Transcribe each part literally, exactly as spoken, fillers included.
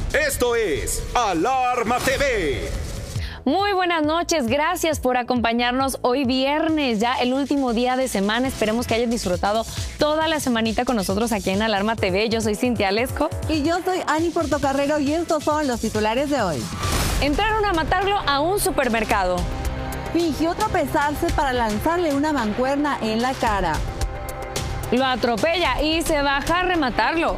Esto es Alarma T V. Muy buenas noches, gracias por acompañarnos hoy viernes, ya el último día de semana. Esperemos que hayan disfrutado toda la semanita con nosotros aquí en Alarma T V. Yo soy Cintia Lesco. Y yo soy Ani Portocarrero y estos son los titulares de hoy. Entraron a matarlo a un supermercado. Fingió tropezarse para lanzarle una mancuerna en la cara. Lo atropella y se baja a rematarlo.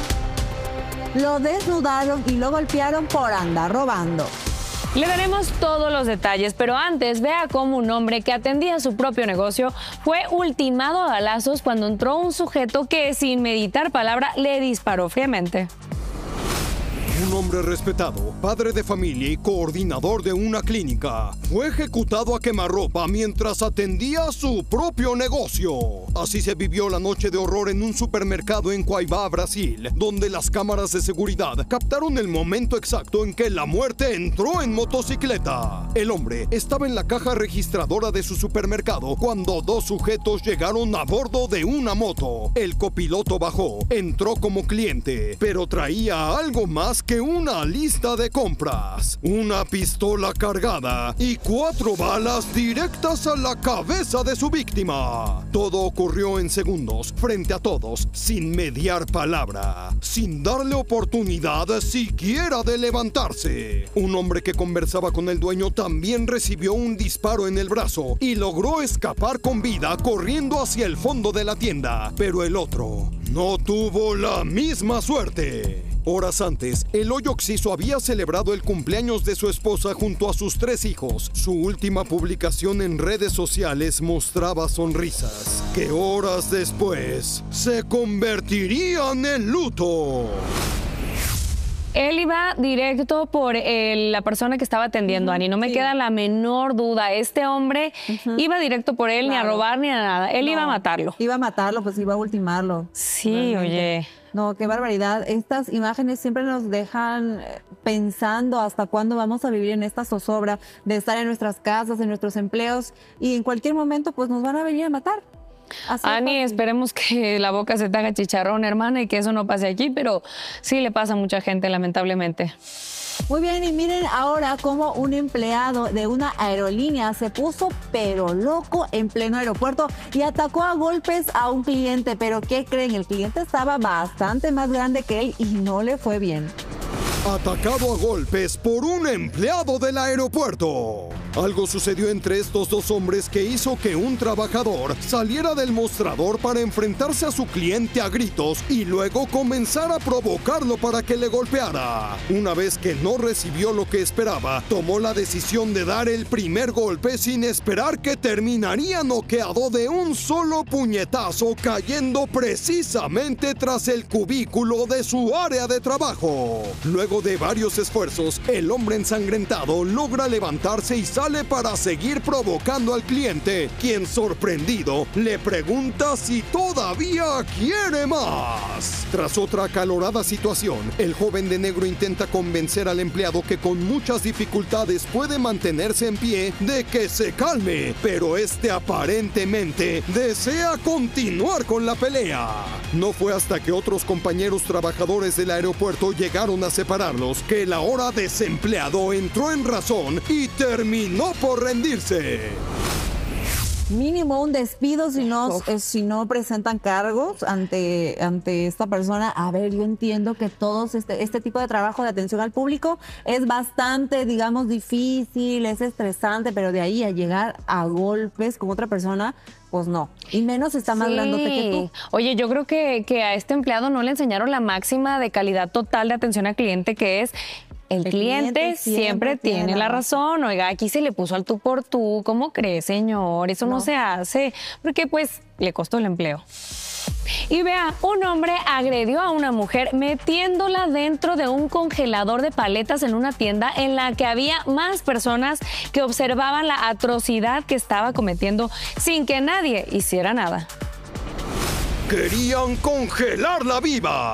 Lo desnudaron y lo golpearon por andar robando. Le daremos todos los detalles, pero antes vea cómo un hombre que atendía su propio negocio fue ultimado a balazos cuando entró un sujeto que, sin meditar palabra, le disparó fríamente. Un hombre respetado, padre de familia y coordinador de una clínica, fue ejecutado a quemarropa mientras atendía su propio negocio. Así se vivió la noche de horror en un supermercado en Cuiabá, Brasil, donde las cámaras de seguridad captaron el momento exacto en que la muerte entró en motocicleta. El hombre estaba en la caja registradora de su supermercado cuando dos sujetos llegaron a bordo de una moto. El copiloto bajó, entró como cliente, pero traía algo más que una lista de compras, una pistola cargada y cuatro balas directas a la cabeza de su víctima. Todo ocurrió en segundos, frente a todos, sin mediar palabra, sin darle oportunidad siquiera de levantarse. Un hombre que conversaba con el dueño también recibió un disparo en el brazo y logró escapar con vida corriendo hacia el fondo de la tienda, pero el otro no tuvo la misma suerte. Horas antes, Eloy Oxiso había celebrado el cumpleaños de su esposa junto a sus tres hijos. Su última publicación en redes sociales mostraba sonrisas, que horas después se convertirían en luto. Él iba directo por el, la persona que estaba atendiendo, uh-huh, Ani. No me sí. queda la menor duda. Este hombre uh-huh. iba directo por él, claro. ni a robar ni a nada. Él no. iba a matarlo. Iba a matarlo, pues iba a ultimarlo. Sí, realmente. Oye. No, qué barbaridad. Estas imágenes siempre nos dejan pensando hasta cuándo vamos a vivir en esta zozobra de estar en nuestras casas, en nuestros empleos, y en cualquier momento pues nos van a venir a matar. Así Ani, esperemos que la boca se te haga chicharrón, hermana, y que eso no pase aquí, pero sí le pasa a mucha gente, lamentablemente. Muy bien, y miren ahora cómo un empleado de una aerolínea se puso pero loco en pleno aeropuerto y atacó a golpes a un cliente. Pero ¿qué creen? El cliente estaba bastante más grande que él y no le fue bien. Atacado a golpes por un empleado del aeropuerto. Algo sucedió entre estos dos hombres que hizo que un trabajador saliera del mostrador para enfrentarse a su cliente a gritos y luego comenzar a provocarlo para que le golpeara. Una vez que no recibió lo que esperaba, tomó la decisión de dar el primer golpe sin esperar que terminaría noqueado de un solo puñetazo, cayendo precisamente tras el cubículo de su área de trabajo. Luego de varios esfuerzos, el hombre ensangrentado logra levantarse y sale para seguir provocando al cliente, quien, sorprendido, le pregunta si todavía quiere más. Tras otra acalorada situación, el joven de negro intenta convencer al empleado, que con muchas dificultades puede mantenerse en pie, de que se calme, pero este aparentemente desea continuar con la pelea. No fue hasta que otros compañeros trabajadores del aeropuerto llegaron a separar que el ahora desempleado entró en razón y terminó por rendirse. Mínimo un despido si no, eh, si no presentan cargos ante, ante esta persona. A ver, yo entiendo que todos este, este tipo de trabajo de atención al público es bastante, digamos, difícil, es estresante, pero de ahí a llegar a golpes con otra persona, pues no. Y menos está más sí. grandote que tú. Oye, yo creo que, que a este empleado no le enseñaron la máxima de calidad total de atención al cliente, que es el, el cliente, cliente siempre, siempre tiene, tiene la razón. Oiga, aquí se le puso al tú por tú. ¿Cómo cree, señor? Eso no. no se hace, porque pues le costó el empleo. Y vea, un hombre agredió a una mujer metiéndola dentro de un congelador de paletas en una tienda en la que había más personas que observaban la atrocidad que estaba cometiendo sin que nadie hiciera nada. Querían congelarla viva.